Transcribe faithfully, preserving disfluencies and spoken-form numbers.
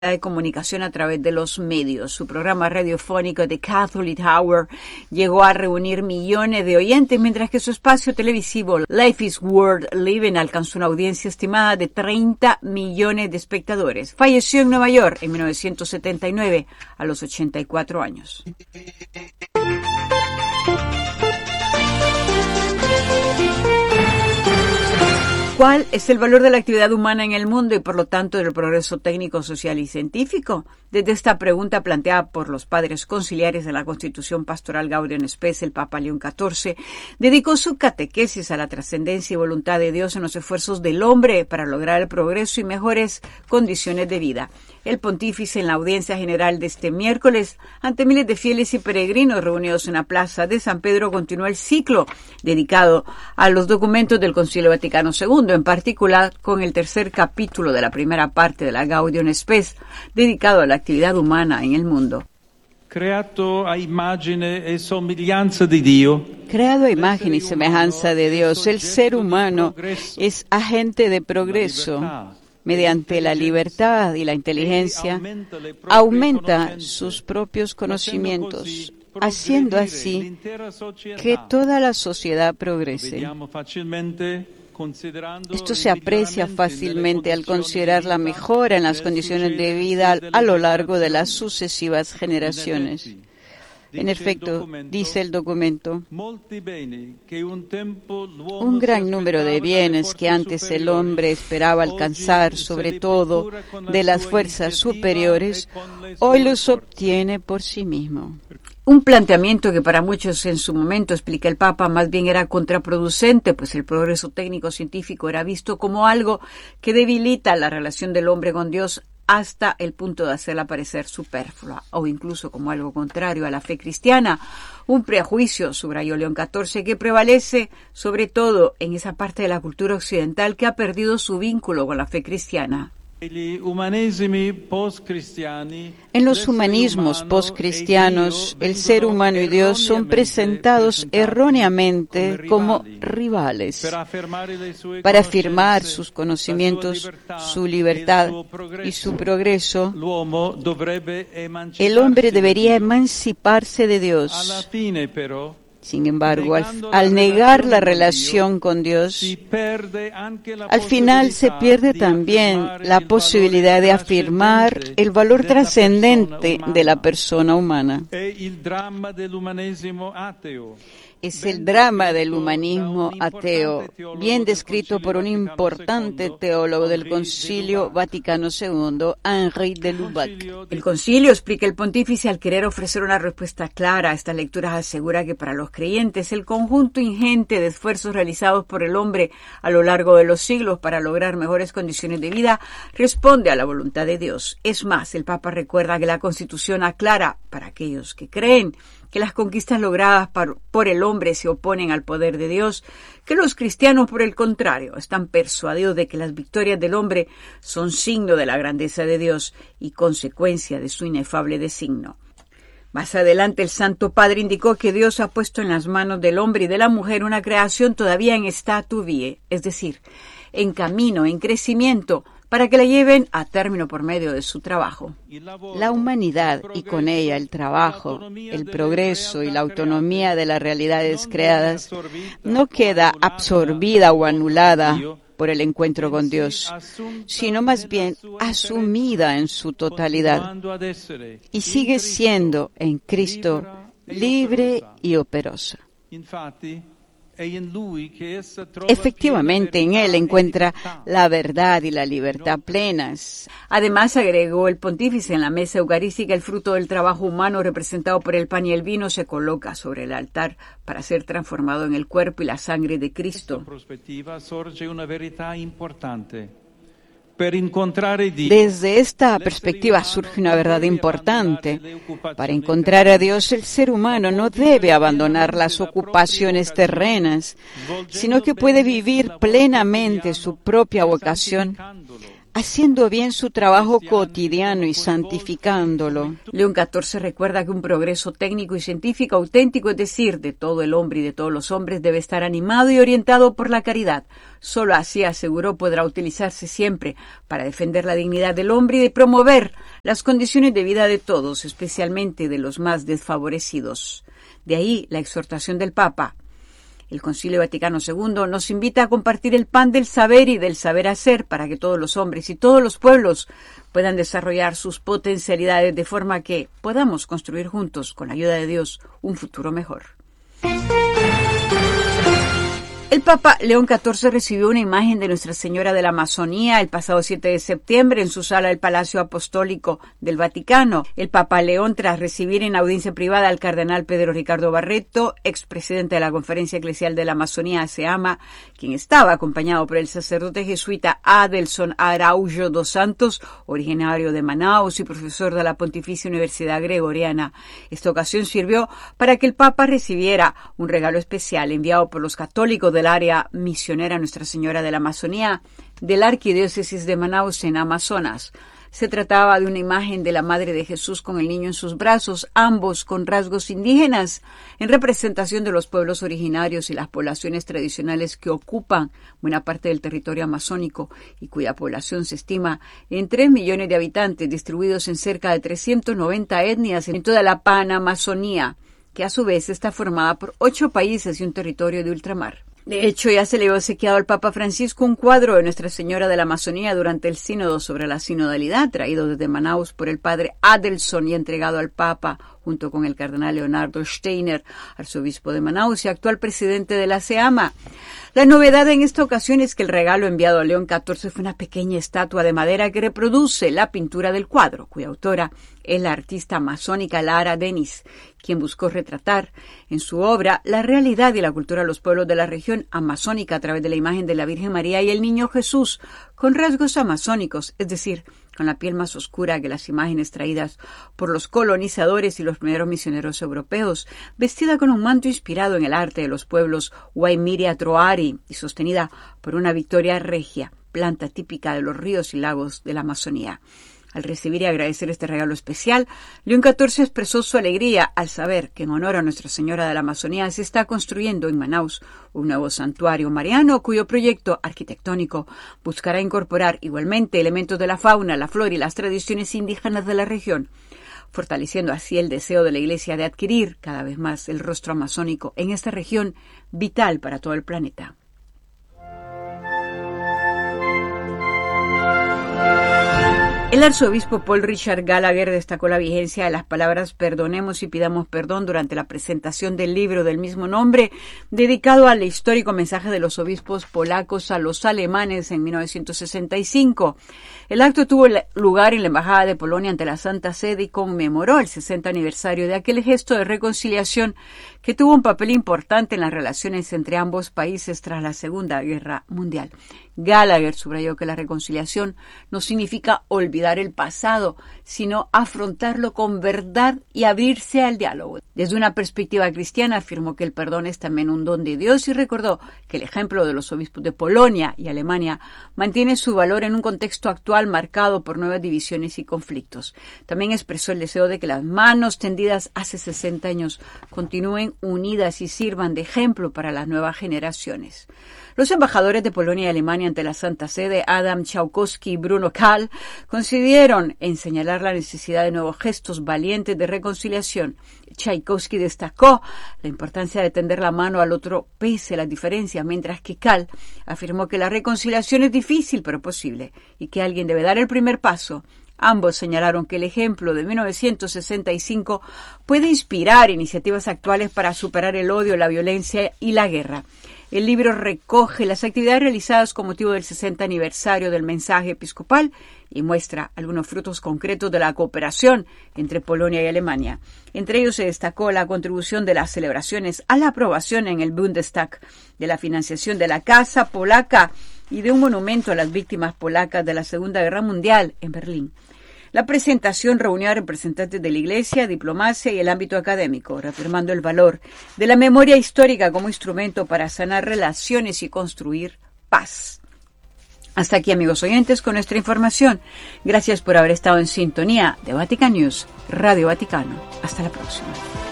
de comunicación a través de los medios. Su programa radiofónico The Catholic Hour llegó a reunir millones de oyentes, mientras que su espacio televisivo Life is Worth Living alcanzó una audiencia estimada de treinta millones de espectadores. Falleció en Nueva York en mil novecientos setenta y nueve a los ochenta y cuatro años. ¿Cuál es el valor de la actividad humana en el mundo y por lo tanto del progreso técnico, social y científico? Desde esta pregunta planteada por los padres conciliares de la Constitución Pastoral Gaudium Spes, el Papa León catorce dedicó su catequesis a la trascendencia y voluntad de Dios en los esfuerzos del hombre para lograr el progreso y mejores condiciones de vida. El pontífice, en la audiencia general de este miércoles, ante miles de fieles y peregrinos reunidos en la plaza de San Pedro, continuó el ciclo dedicado a los documentos del Concilio Vaticano segundo, en particular con el tercer capítulo de la primera parte de la Gaudium Spes, dedicado a la actividad humana en el mundo. Creato a immagine e somiglianza di Dio. Creado a imagen y semejanza de Dios, el ser humano es agente de progreso. Mediante la libertad y la inteligencia, aumenta sus propios conocimientos, haciendo así que toda la sociedad progrese. Esto se aprecia fácilmente al considerar la mejora en las condiciones de vida a lo largo de las sucesivas generaciones. En efecto, dice el documento, un gran número de bienes que antes el hombre esperaba alcanzar, sobre todo de las fuerzas superiores, hoy los obtiene por sí mismo. Un planteamiento que para muchos en su momento, explica el Papa, más bien era contraproducente, pues el progreso técnico-científico era visto como algo que debilita la relación del hombre con Dios hasta el punto de hacerla parecer superflua, o incluso como algo contrario a la fe cristiana, un prejuicio, subrayó León catorce, que prevalece sobre todo en esa parte de la cultura occidental que ha perdido su vínculo con la fe cristiana. En los humanismos postcristianos, el ser humano y Dios son presentados erróneamente como rivales. Para afirmar sus conocimientos, su libertad y su progreso, el hombre debería emanciparse de Dios. Sin embargo, al, al negar la relación con Dios, al final se pierde también la posibilidad de afirmar el valor trascendente de la persona humana. Es el drama del humanismo ateo, bien descrito por un importante teólogo del Concilio Vaticano segundo, Henri de Lubac. El concilio, explica el pontífice, al querer ofrecer una respuesta clara a estas lecturas, asegura que para los creyentes el conjunto ingente de esfuerzos realizados por el hombre a lo largo de los siglos para lograr mejores condiciones de vida responde a la voluntad de Dios. Es más, el Papa recuerda que la Constitución aclara para aquellos que creen que las conquistas logradas por, por el hombre se oponen al poder de Dios, que los cristianos, por el contrario, están persuadidos de que las victorias del hombre son signo de la grandeza de Dios y consecuencia de su inefable designio. Más adelante, el Santo Padre indicó que Dios ha puesto en las manos del hombre y de la mujer una creación todavía en statu vie, es decir, en camino, en crecimiento, para que la lleven a término por medio de su trabajo. La humanidad y con ella el trabajo, el progreso y la autonomía de las realidades creadas no queda absorbida o anulada por el encuentro con Dios, sino más bien asumida en su totalidad y sigue siendo en Cristo libre y operosa. Efectivamente, en Él encuentra la verdad y la libertad plenas. Además, agregó el pontífice, en la mesa eucarística el fruto del trabajo humano representado por el pan y el vino se coloca sobre el altar para ser transformado en el cuerpo y la sangre de Cristo. Desde esta perspectiva surge una verdad importante. Para encontrar a Dios, el ser humano no debe abandonar las ocupaciones terrenas, sino que puede vivir plenamente su propia vocación haciendo bien su trabajo cotidiano y santificándolo. León catorce recuerda que un progreso técnico y científico auténtico, es decir, de todo el hombre y de todos los hombres, debe estar animado y orientado por la caridad. Solo así, aseguró, podrá utilizarse siempre para defender la dignidad del hombre y de promover las condiciones de vida de todos, especialmente de los más desfavorecidos. De ahí la exhortación del Papa. El Concilio Vaticano segundo nos invita a compartir el pan del saber y del saber hacer para que todos los hombres y todos los pueblos puedan desarrollar sus potencialidades de forma que podamos construir juntos, con la ayuda de Dios, un futuro mejor. El Papa León catorce recibió una imagen de Nuestra Señora de la Amazonía el pasado siete de septiembre en su sala del Palacio Apostólico del Vaticano. El Papa León, tras recibir en audiencia privada al cardenal Pedro Ricardo Barreto, expresidente de la Conferencia Eclesial de la Amazonía, SEAMA, quien estaba acompañado por el sacerdote jesuita Adelson Araújo dos Santos, originario de Manaus y profesor de la Pontificia Universidad Gregoriana. Esta ocasión sirvió para que el Papa recibiera un regalo especial enviado por los católicos de del área misionera Nuestra Señora de la Amazonía de la Arquidiócesis de Manaus en Amazonas. Se trataba de una imagen de la Madre de Jesús con el niño en sus brazos, ambos con rasgos indígenas, en representación de los pueblos originarios y las poblaciones tradicionales que ocupan buena parte del territorio amazónico y cuya población se estima en tres millones de habitantes, distribuidos en cerca de trescientas noventa etnias en toda la Panamazonía, que a su vez está formada por ocho países y un territorio de ultramar. De hecho, ya se le había obsequiado al Papa Francisco un cuadro de Nuestra Señora de la Amazonía durante el sínodo sobre la sinodalidad, traído desde Manaus por el padre Adelson y entregado al Papa, junto con el cardenal Leonardo Steiner, arzobispo de Manaus y actual presidente de la SEAMA. La novedad en esta ocasión es que el regalo enviado a León catorce fue una pequeña estatua de madera que reproduce la pintura del cuadro, cuya autora es la artista amazónica Lara Denis, quien buscó retratar en su obra la realidad y la cultura de los pueblos de la región amazónica a través de la imagen de la Virgen María y el Niño Jesús, con rasgos amazónicos, es decir, con la piel más oscura que las imágenes traídas por los colonizadores y los primeros misioneros europeos, vestida con un manto inspirado en el arte de los pueblos Waimiria Troari y sostenida por una Victoria regia, planta típica de los ríos y lagos de la Amazonía. Al recibir y agradecer este regalo especial, León catorce expresó su alegría al saber que en honor a Nuestra Señora de la Amazonía se está construyendo en Manaus un nuevo santuario mariano cuyo proyecto arquitectónico buscará incorporar igualmente elementos de la fauna, la flora y las tradiciones indígenas de la región, fortaleciendo así el deseo de la Iglesia de adquirir cada vez más el rostro amazónico en esta región vital para todo el planeta. El arzobispo Paul Richard Gallagher destacó la vigencia de las palabras perdonemos y pidamos perdón durante la presentación del libro del mismo nombre, dedicado al histórico mensaje de los obispos polacos a los alemanes en mil novecientos sesenta y cinco. El acto tuvo lugar en la Embajada de Polonia ante la Santa Sede y conmemoró el sesenta aniversario de aquel gesto de reconciliación que tuvo un papel importante en las relaciones entre ambos países tras la Segunda Guerra Mundial. Gallagher subrayó que la reconciliación no significa olvidar el pasado, sino afrontarlo con verdad y abrirse al diálogo. Desde una perspectiva cristiana, afirmó que el perdón es también un don de Dios y recordó que el ejemplo de los obispos de Polonia y Alemania mantiene su valor en un contexto actual marcado por nuevas divisiones y conflictos. También expresó el deseo de que las manos tendidas hace sesenta años continúen unidas y sirvan de ejemplo para las nuevas generaciones. Los embajadores de Polonia y Alemania ante la Santa Sede, Adam Tchaikovsky y Bruno Kahl, coincidieron en señalar la necesidad de nuevos gestos valientes de reconciliación. Tchaikovsky destacó la importancia de tender la mano al otro pese a las diferencias, mientras que Kahl afirmó que la reconciliación es difícil pero posible y que alguien debe dar el primer paso. Ambos señalaron que el ejemplo de mil novecientos sesenta y cinco puede inspirar iniciativas actuales para superar el odio, la violencia y la guerra. El libro recoge las actividades realizadas con motivo del sesenta aniversario del mensaje episcopal y muestra algunos frutos concretos de la cooperación entre Polonia y Alemania. Entre ellos se destacó la contribución de las celebraciones a la aprobación en el Bundestag de la financiación de la Casa Polaca y de un monumento a las víctimas polacas de la Segunda Guerra Mundial en Berlín. La presentación reunió a representantes de la Iglesia, diplomacia y el ámbito académico, reafirmando el valor de la memoria histórica como instrumento para sanar relaciones y construir paz. Hasta aquí, amigos oyentes, con nuestra información. Gracias por haber estado en sintonía de Vatican News, Radio Vaticano. Hasta la próxima.